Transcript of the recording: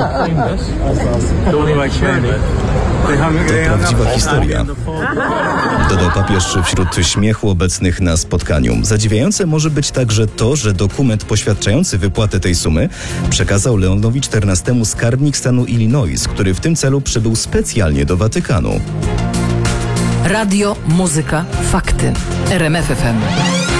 To prawdziwa historia. Dodał papież wśród śmiechu obecnych na spotkaniu. Zadziwiające może być także to, że dokument poświadczający wypłatę tej sumy przekazał Leonowi XIV skarbnik stanu Illinois, który w tym celu przybył specjalnie do Watykanu. Radio, muzyka, fakty. RMF FM.